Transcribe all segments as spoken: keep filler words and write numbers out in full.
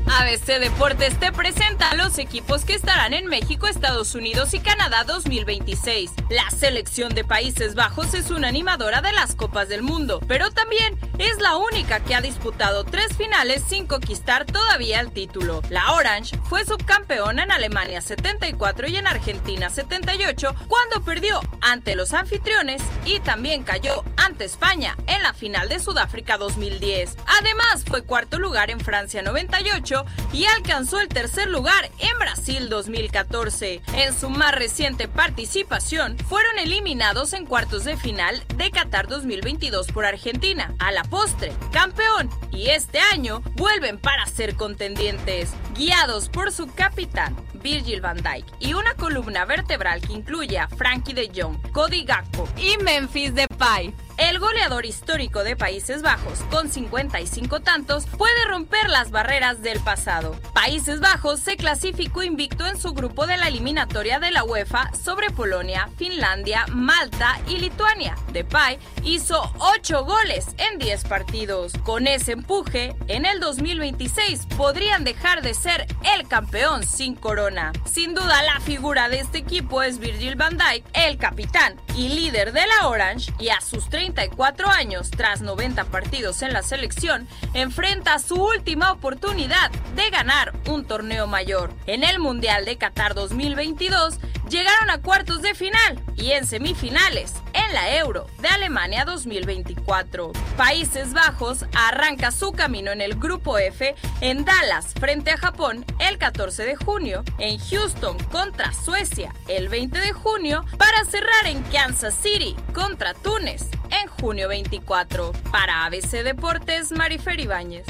A B C Deportes te presenta a los equipos que estarán en México, Estados Unidos y Canadá dos mil veintiséis. La selección de Países Bajos es una animadora de las Copas del Mundo, pero también es la única que ha disputado tres finales sin conquistar todavía el título. La Orange fue subcampeona en Alemania setenta y cuatro y en Argentina setenta y ocho cuando perdió ante los anfitriones y también cayó ante España en la final de Sudáfrica dos mil diez. Además fue cuarto lugar en Francia noventa y ocho y alcanzó el tercer lugar en Brasil dos mil catorce. En su más reciente participación, fueron eliminados en cuartos de final de Qatar dos mil veintidós por Argentina. A la postre, campeón, y este año vuelven para ser contendientes. Guiados por su capitán, Virgil van Dijk, y una columna vertebral que incluye a Frankie de Jong, Cody Gakpo y Memphis Depay. El goleador histórico de Países Bajos, con cincuenta y cinco tantos, puede romper las barreras del pasado. Países Bajos se clasificó invicto en su grupo de la eliminatoria de la UEFA sobre Polonia, Finlandia, Malta y Lituania. Depay hizo ocho goles en diez partidos. Con ese empuje, en el dos mil veintiséis podrían dejar de ser el campeón sin corona. Sin duda, la figura de este equipo es Virgil van Dijk, el capitán y líder de la Orange, y a sus treinta y cuatro años, tras noventa partidos en la selección, enfrenta su última oportunidad de ganar un torneo mayor. En el Mundial de Qatar dos mil veintidós llegaron a cuartos de final y en semifinales en la Euro de Alemania dos mil veinticuatro. Países Bajos arranca su camino en el Grupo F en Dallas frente a Japón el catorce de junio, en Houston contra Suecia el veinte de junio, para cerrar en Kansas City contra Túnez en junio veinticuatro. Para A B C Deportes, Marifer Ibáñez.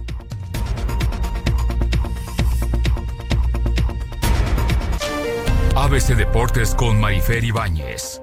A B C Deportes con Marifer Ibáñez.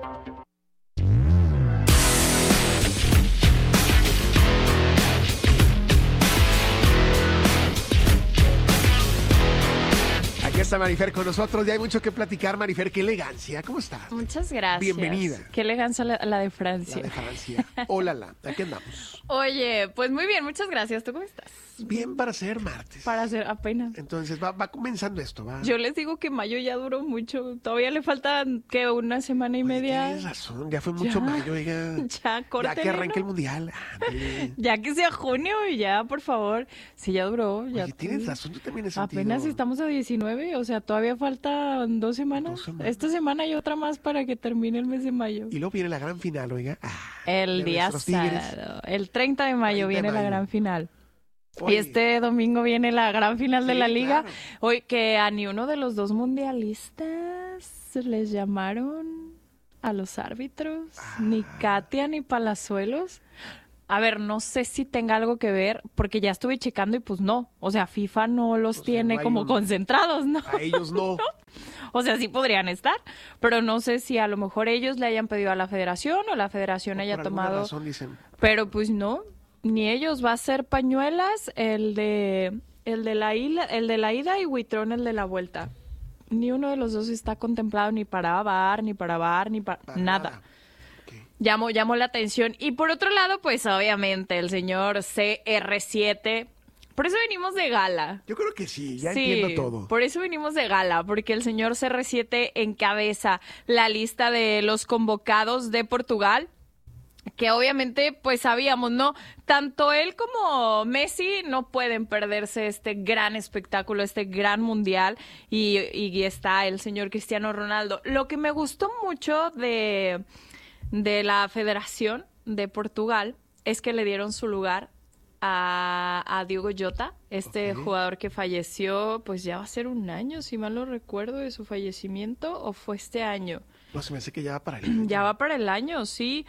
Aquí está Marifer con nosotros, ya hay mucho que platicar. Marifer, qué elegancia, ¿cómo estás? Muchas gracias. Bienvenida. Qué elegancia la, la de Francia. La de Francia. Hola, la, aquí andamos. Oye, pues muy bien, muchas gracias. ¿Tú cómo estás? Bien para ser martes. Para ser apenas. Entonces va, va comenzando esto, va. Yo les digo que mayo ya duró mucho. Todavía le faltan, ¿qué? Una semana y Oye, media. Tienes razón, ya fue mucho Ya. mayo, oiga. Ya, córtele, Ya que arranque ¿no? el mundial. Ándale. Ya que sea junio y ya, por favor. Sí, ya duró. Ya. Oye, tienes razón, yo también he sentido. Apenas estamos a diecinueve, o sea, todavía faltan dos semanas. Dos semanas. Esta semana y otra más para que termine el mes de mayo. Y luego viene la gran final, oiga. Ah, El de día nuestros Tigres. sábado, el treinta de mayo treinta de viene la mayo. gran final. Oye, Y este domingo viene la gran final de Sí, la liga. claro. Hoy que a ni uno de los dos mundialistas les llamaron a los árbitros, Ah. ni Katia ni Palazuelos. A ver, no sé si tenga algo que ver, porque ya estuve checando y pues no. O sea, FIFA no los O sea, tiene no hay como un- concentrados, ¿no? a ellos no. O sea, sí podrían estar, pero no sé si a lo mejor ellos le hayan pedido a la federación o la federación haya Por alguna tomado. razón dicen. Pero pues no, ni ellos. Va a ser Pañuelas el de el de la ida, el de la ida y Huitrón el de la vuelta. Ni uno de los dos está contemplado ni para V A R, ni para V A R, ni para, Para nada. nada. Ok. Llamó, llamó la atención. Y por otro lado, pues obviamente el señor C R siete. Por eso venimos de gala. Yo creo que sí, ya Sí, entiendo todo. por eso venimos de gala, porque el señor C R siete encabeza la lista de los convocados de Portugal, que obviamente pues sabíamos, ¿no? Tanto él como Messi no pueden perderse este gran espectáculo, este gran mundial, y, y está el señor Cristiano Ronaldo. Lo que me gustó mucho de, de la Federación de Portugal es que le dieron su lugar a, a Diogo Jota, este Ok. jugador que falleció, pues ya va a ser un año, si mal no recuerdo, de su fallecimiento, o fue este año. No, se me hace que ya va para el Ya va para el año, sí.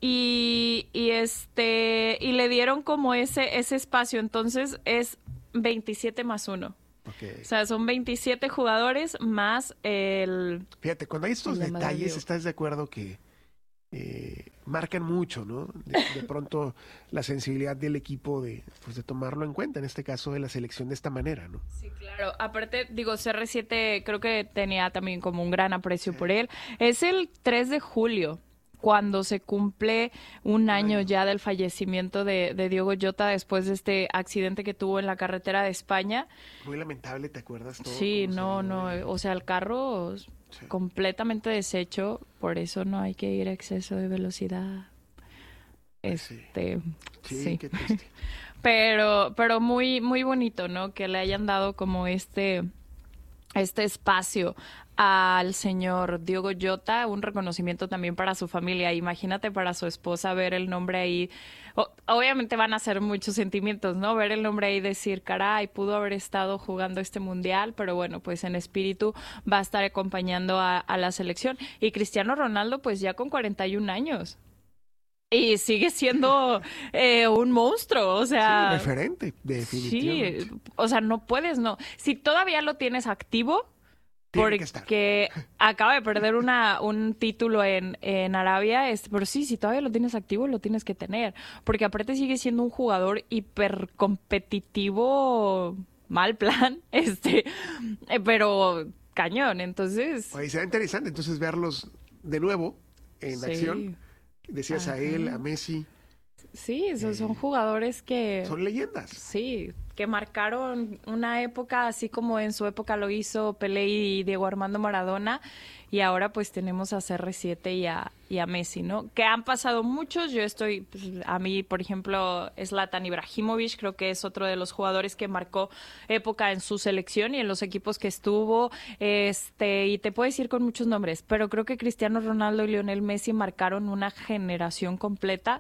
Y, y este y le dieron como ese ese espacio, entonces es veintisiete más uno. Ok. O sea, son veintisiete jugadores más el... Fíjate, cuando hay estos El de detalles, Madrid. estás de acuerdo que eh, marcan mucho, ¿no? De, de pronto la sensibilidad del equipo de, pues, de tomarlo en cuenta, en este caso de la selección de esta manera, ¿no? Sí, claro. Aparte, digo, C R siete creo que tenía también como un gran aprecio por él. Es el tres de julio. cuando se cumple un año ya del fallecimiento de, de Diogo Jota después de este accidente que tuvo en la carretera de España. Muy lamentable, ¿te acuerdas todo? Sí, no, no, o sea, el carro sí. completamente deshecho, por eso no hay que ir a exceso de velocidad. Este, sí, sí, sí. Qué triste. Pero, pero muy, muy bonito, ¿no? Que le hayan dado como este, este espacio al señor Diogo Jota, un reconocimiento también para su familia. Imagínate para su esposa ver el nombre ahí. O, obviamente van a ser muchos sentimientos, ¿no? Ver el nombre ahí y decir, caray, pudo haber estado jugando este mundial, pero bueno, pues en espíritu va a estar acompañando a, a la selección. Y Cristiano Ronaldo, pues ya con cuarenta y un años. Y sigue siendo eh, un monstruo, o sea... Sí, referente, definitivamente. Sí, o sea, no puedes, no. Si todavía lo tienes activo... Tiene Porque acaba de perder una, un título en, en Arabia, este, pero sí, si todavía lo tienes activo, lo tienes que tener. Porque aparte sigue siendo un jugador hipercompetitivo, mal plan, este, eh, pero cañón, entonces... Ahí será interesante, entonces, verlos de nuevo en sí. acción. Decías Ajá. a él, a Messi. Sí, esos eh, son jugadores que... Son leyendas. Sí, que marcaron una época, así como en su época lo hizo Pelé y Diego Armando Maradona, y ahora pues tenemos a C R siete y a, y a Messi, ¿no? Que han pasado muchos, yo estoy, pues, a mí, por ejemplo, Zlatan Ibrahimovic, creo que es otro de los jugadores que marcó época en su selección y en los equipos que estuvo, este, y te puedes ir con muchos nombres, pero creo que Cristiano Ronaldo y Lionel Messi marcaron una generación completa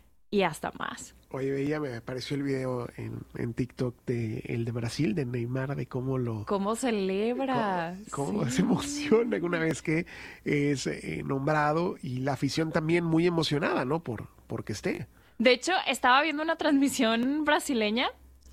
y hasta más. Oye, veía, me apareció el video en, en TikTok de el de Brasil, de Neymar, de cómo lo... Cómo celebra. Cómo, cómo sí. se emociona una vez que es eh, nombrado, y la afición también muy emocionada, ¿no? Por porque esté. De hecho, estaba viendo una transmisión brasileña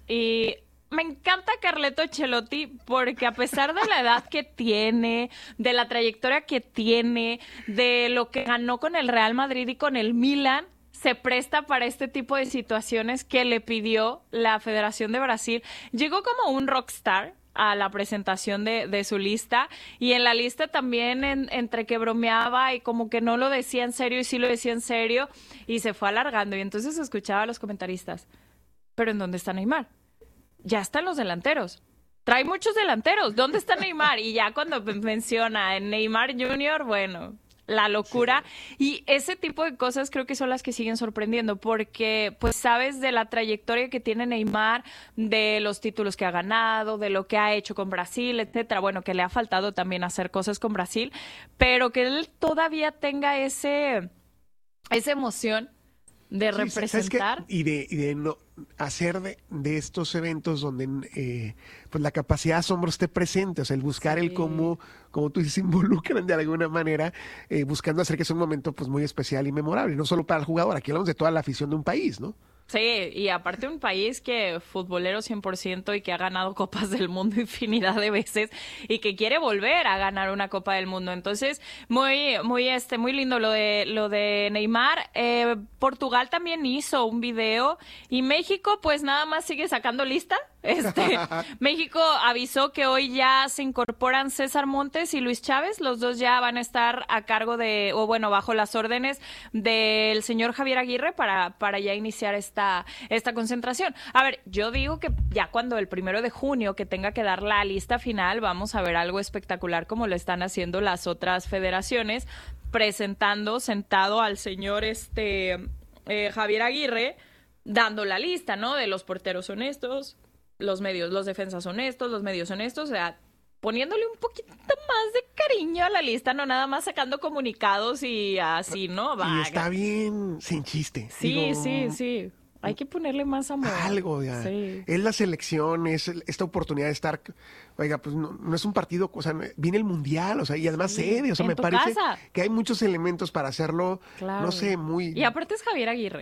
y me encanta Carleto Ancelotti porque a pesar de la edad que tiene, de la trayectoria que tiene, de lo que ganó con el Real Madrid y con el Milan, se presta para este tipo de situaciones que le pidió la Federación de Brasil. Llegó como un rockstar a la presentación de, de su lista, y en la lista también en, entre que bromeaba y como que no lo decía en serio y sí lo decía en serio, y se fue alargando, y entonces escuchaba a los comentaristas, ¿pero en dónde está Neymar? Ya están los delanteros. Trae muchos delanteros. ¿Dónde está Neymar? Y ya cuando menciona Neymar junior, bueno... la locura, sí. Y ese tipo de cosas creo que son las que siguen sorprendiendo, porque pues sabes de la trayectoria que tiene Neymar, de los títulos que ha ganado, de lo que ha hecho con Brasil, etcétera. Bueno, que le ha faltado también hacer cosas con Brasil, pero que él todavía tenga ese esa emoción de sí, representar y de, y de no hacer de, de estos eventos donde eh, pues la capacidad de asombro esté presente, o sea, el buscar sí. el cómo, como tú dices, se involucran de alguna manera, eh, buscando hacer que sea un momento pues muy especial y memorable, no solo para el jugador, aquí hablamos de toda la afición de un país, ¿no? Sí, y aparte un país que futbolero cien por ciento y que ha ganado Copas del Mundo infinidad de veces y que quiere volver a ganar una Copa del Mundo. Entonces, muy muy este muy lindo lo de lo de Neymar. Eh, Portugal también hizo un video y México pues nada más sigue sacando lista. Este, México avisó que hoy ya se incorporan César Montes y Luis Chávez, los dos ya van a estar a cargo de, o bueno, bajo las órdenes del señor Javier Aguirre para, para ya iniciar esta, esta concentración. A ver, yo digo que ya cuando el primero de junio que tenga que dar la lista final, vamos a ver algo espectacular como lo están haciendo las otras federaciones, presentando sentado al señor este eh, Javier Aguirre, dando la lista, ¿no? De los porteros honestos, los medios, los defensas honestos, los medios honestos, o sea, poniéndole un poquito más de cariño a la lista, no nada más sacando comunicados y así, ¿no? Vaga. Y está bien sin chiste. Sí, Digo, sí, sí. Hay que ponerle más amor. Algo, ya. Sí. Es la selección, es esta oportunidad de estar, oiga, pues no, no es un partido, o sea, viene el Mundial, o sea, y además sí, sede, o sea, me parece casa. que hay muchos elementos para hacerlo, claro. no sé, muy... Y aparte es Javier Aguirre.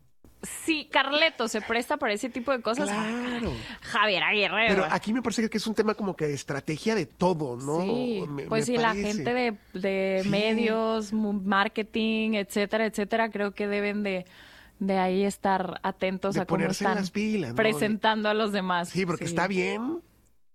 Si Carleto se presta para ese tipo de cosas, claro. Javier Aguirre. Pero aquí me parece que es un tema como que de estrategia de todo, ¿no? Sí, me, pues me sí, parece. la gente de, de sí. medios, marketing, etcétera, etcétera, creo que deben de, de ahí estar atentos de a cómo están las pilas, ¿no? presentando a los demás. Sí, porque sí. está bien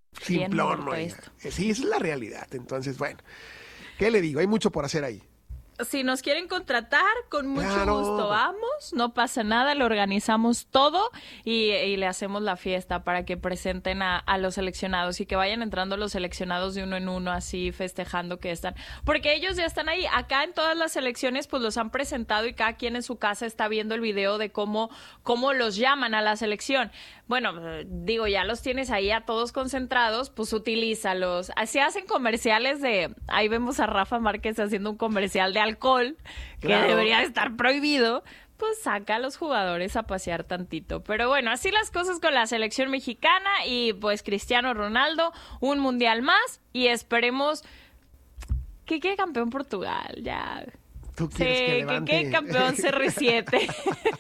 simplón, ¿no? Sí, esa es la realidad. Entonces, bueno, ¿qué le digo? Hay mucho por hacer ahí. si nos quieren contratar, con mucho Claro. gusto vamos, no pasa nada, lo organizamos todo y, y le hacemos la fiesta para que presenten a, a los seleccionados y que vayan entrando los seleccionados de uno en uno así festejando que están, porque ellos ya están ahí. Acá en todas las selecciones pues los han presentado y cada quien en su casa está viendo el video de cómo, cómo los llaman a la selección. Bueno, digo, ya los tienes ahí a todos concentrados, pues utilízalos. Así hacen comerciales de, ahí vemos a Rafa Márquez haciendo un comercial de alcohol, Claro. que debería estar prohibido, pues saca a los jugadores a pasear tantito. Pero bueno, así las cosas con la selección mexicana y pues Cristiano Ronaldo, un mundial más y esperemos que quede campeón Portugal, ya. Tú Sí, quieres que que levante. quede campeón C R siete.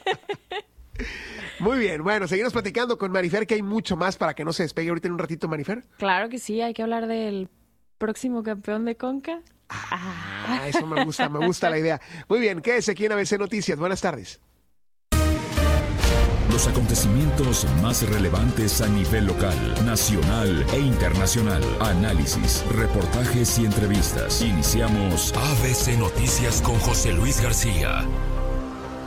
Muy bien, bueno, seguimos platicando con Marifer, que hay mucho más para que no se despegue ahorita en un ratito, Marifer. Claro que sí, hay que hablar del próximo campeón de Conca. Ah, eso me gusta, me gusta la idea. Muy bien, quédese aquí en A B C Noticias. Buenas tardes. Los acontecimientos más relevantes a nivel local, nacional e internacional. Análisis, reportajes y entrevistas. Iniciamos A B C Noticias con José Luis García.